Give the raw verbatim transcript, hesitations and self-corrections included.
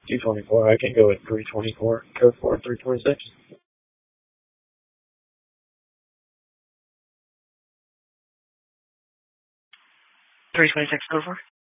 two twenty-four. I can go with three twenty-four. Go for three twenty-six. three twenty-six, go for.